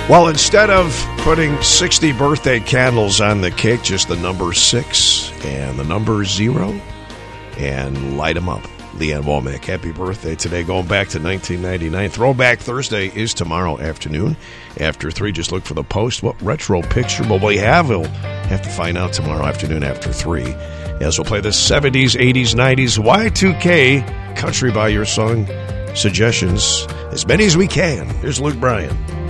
Well, instead of putting 60 birthday candles on the cake, just the number 6 and the number 0, and light them up. Leanne Womack, happy birthday today, going back to 1999. Throwback Thursday is tomorrow afternoon. After 3, just look for the post. What retro picture will we have? We'll have to find out tomorrow afternoon after 3. As we'll play the 70s, 80s, 90s, Y2K, Country by Your Song suggestions, as many as we can. Here's Luke Bryan.